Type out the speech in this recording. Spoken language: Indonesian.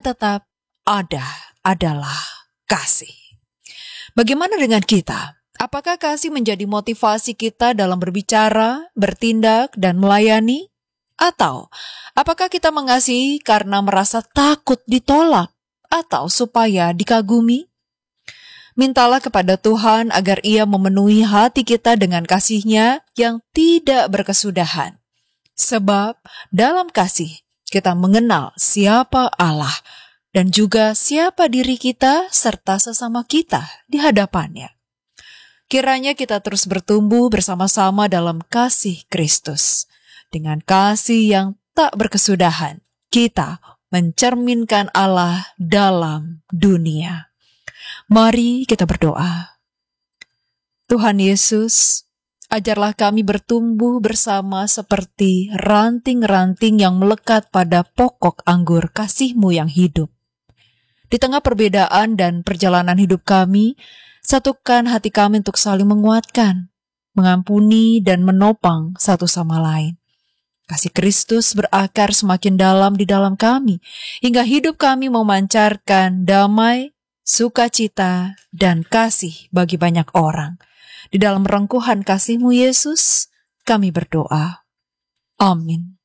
tetap ada adalah kasih. Bagaimana dengan kita? Apakah kasih menjadi motivasi kita dalam berbicara, bertindak, dan melayani? Atau apakah kita mengasihi karena merasa takut ditolak atau supaya dikagumi? Mintalah kepada Tuhan agar Ia memenuhi hati kita dengan kasih-Nya yang tidak berkesudahan. Sebab dalam kasih kita mengenal siapa Allah dan juga siapa diri kita serta sesama kita di hadapan-Nya. Kiranya kita terus bertumbuh bersama-sama dalam kasih Kristus. Dengan kasih yang tak berkesudahan, kita mencerminkan Allah dalam dunia. Mari kita berdoa. Tuhan Yesus, ajarlah kami bertumbuh bersama seperti ranting-ranting yang melekat pada pokok anggur kasih-Mu yang hidup. Di tengah perbedaan dan perjalanan hidup kami, satukan hati kami untuk saling menguatkan, mengampuni, dan menopang satu sama lain. Kasih Kristus berakar semakin dalam di dalam kami, hingga hidup kami memancarkan damai, sukacita, dan kasih bagi banyak orang. Di dalam rengkuhan kasih-Mu Yesus, kami berdoa. Amin.